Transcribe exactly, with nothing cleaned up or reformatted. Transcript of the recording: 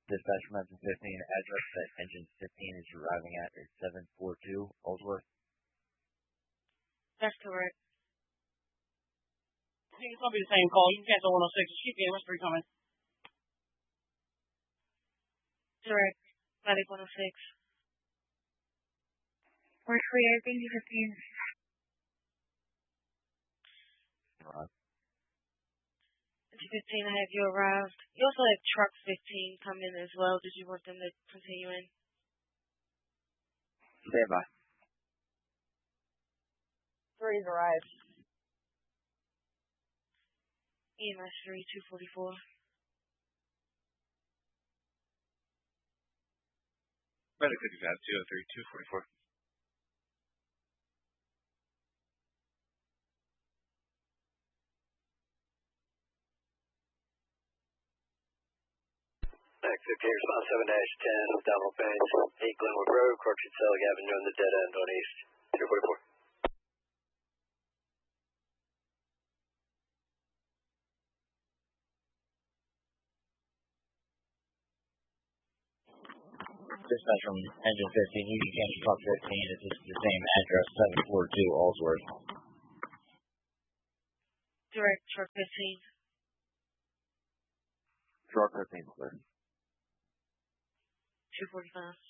Dispatch from engine fifteen, address that engine fifteen is arriving at is seven forty-two Ellsworth. That's correct. I think it's going to be the same call. You can cancel one oh six. Shoot me. What's three coming? Direct. Medic one oh six. We're clear. Thank you, fifteen. Right. fifteen, I have you arrived. You also have truck fifteen come in as well. Did you want them to continue in? Stand by. Three's arrived. E M S three, two forty-four. Medic fifty-five, two oh three, two forty-four. Medic fifteen, response seven dash ten, downhill page, eight Glenwood Road, Corkscrew Selig Avenue on the dead end on east, two forty-four. Dispatch from engine fifteen, you can cancel truck fifteen. It's just the same address, seven forty-two Ellsworth. Direct truck fifteen. Truck fifteen, clear. two forty-five.